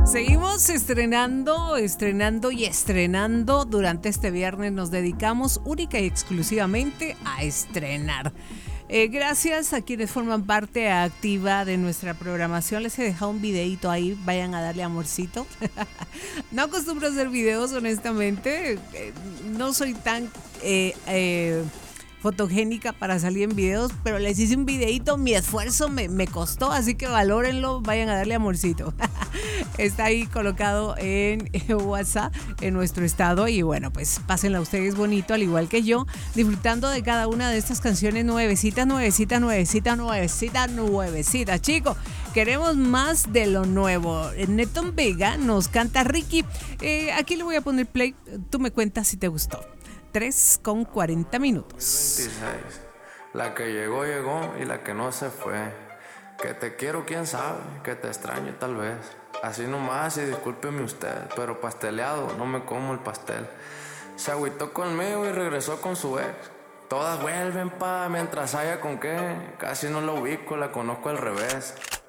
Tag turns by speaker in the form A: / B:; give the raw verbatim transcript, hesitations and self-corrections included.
A: Seguimos estrenando, estrenando y estrenando. Durante este viernes nos dedicamos única y exclusivamente a estrenar. Eh, gracias a quienes forman parte activa de nuestra programación. Les he dejado un videito ahí, vayan a darle amorcito. No acostumbro a hacer videos, honestamente. Eh, no soy tan eh, eh, fotogénica para salir en videos, pero les hice un videito, mi esfuerzo me, me costó, así que valórenlo, vayan a darle amorcito. Está ahí colocado en WhatsApp, en nuestro estado, y bueno, pues pásenla ustedes bonito, al igual que yo, disfrutando de cada una de estas canciones nuevecitas, nuevecitas, nuevecitas, nuevecitas, nuevecitas. Chicos, queremos más de lo nuevo. Neton Vega nos canta Ricky. Eh, aquí le voy a poner play, tú me cuentas si te gustó. tres con cuarenta minutos.
B: veintiséis. La que llegó, llegó y la que no se fue. Que te quiero, quién sabe, que te extraño tal vez. Así nomás y discúlpeme usted, pero pasteleado, no me como el pastel. Se agüitó conmigo y regresó con su ex. Todas vuelven pa' mientras haya con qué. Casi no la ubico, la conozco al revés.